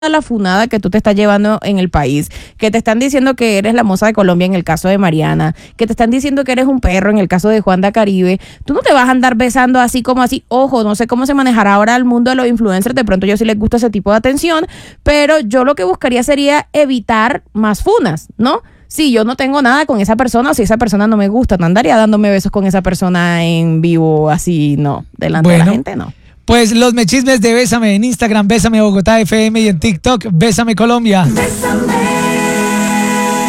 la funada que tú te estás llevando en el país, que te están diciendo que eres la moza de Colombia en el caso de Mariana, que te están diciendo que eres un perro en el caso de Juan da Caribe, tú no te vas a andar besando así como así. Ojo, no sé cómo se manejará ahora el mundo de los influencers, de pronto yo sí les gusta ese tipo de atención, pero yo lo que buscaría sería evitar más funas, ¿no? Si yo no tengo nada con esa persona o si esa persona no me gusta, no andaría dándome besos con esa persona en vivo así, no, delante de la gente, no. Pues los mechismes de Bésame en Instagram, Bésame Bogotá FM y en TikTok, Bésame Colombia. Bésame.